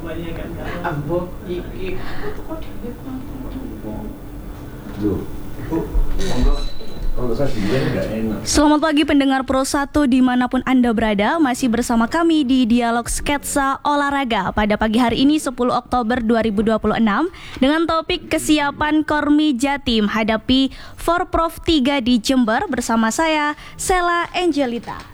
Ambok iki kok dhewe Duh. Monggo. Kalau saya sendiri nggak enak. Selamat pagi pendengar Pro 1 dimanapun Anda berada. Masih bersama kami di Dialog Sketsa Olahraga pada pagi hari ini 10 Oktober 2026 dengan topik kesiapan Kormi Jatim hadapi Forprov 3 di Jember bersama saya Sela Angelita.